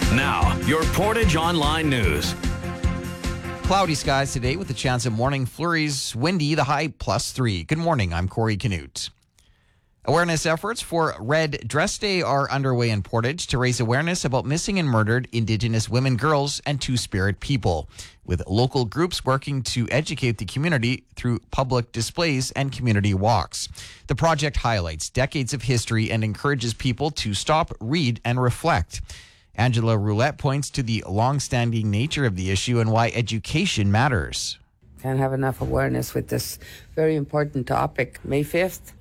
Now, your Portage Online News. Cloudy skies today with a chance of morning flurries. Windy, the high +3. Good morning. I'm Corey Canute. Awareness efforts for Red Dress Day are underway in Portage to raise awareness about missing and murdered Indigenous women, girls, and Two-Spirit people, with local groups working to educate the community through public displays and community walks. The project highlights decades of history and encourages people to stop, read, and reflect. Angela Roulette points to the long-standing nature of the issue and why education matters. Can't have enough awareness with this very important topic. May 5th,